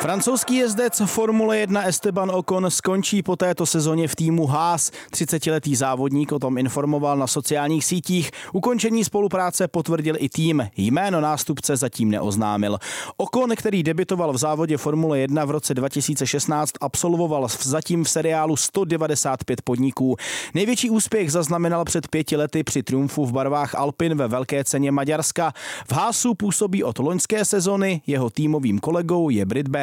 Francouzský jezdec Formule 1 Esteban Ocon skončí po této sezóně v týmu Haas. 30letý závodník o tom informoval na sociálních sítích. Ukončení spolupráce potvrdil i tým. Jméno nástupce zatím neoznámil. Ocon, který debutoval v závodě Formule 1 v roce 2016, absolvoval zatím v seriálu 195 podniků. Největší úspěch zaznamenal před 5 lety při triumfu v barvách Alpin ve Velké ceně Maďarska. V Haasu působí od loňské sezony, jeho týmovým kolegou je Brit Bell.